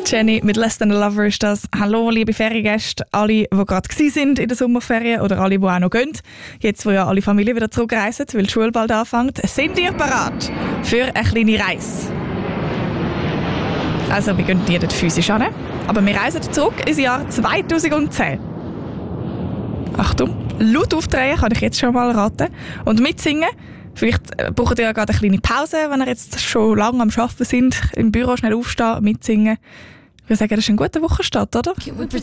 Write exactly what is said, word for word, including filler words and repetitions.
Jenny mit «Less Than a Lover» ist das. Hallo, liebe Feriengäste, alle, die gerade gsi sind in der Sommerferien oder alle, die auch noch gehen. Jetzt, wo ja alle Familien wieder zurückreisen, weil die Schule bald anfängt. Sind ihr bereit für eine kleine Reise? Also, wir gehen nicht physisch hin, aber wir reisen zurück ins Jahr zweitausendzehn. Achtung, laut aufdrehen kann ich jetzt schon mal raten. Und mitsingen. Vielleicht braucht ihr ja gerade eine kleine Pause, wenn ihr jetzt schon lange am Arbeiten sind. Im Büro schnell aufstehen, mitsingen. Ich würde sagen, das ist ein guter Wochenstart, oder?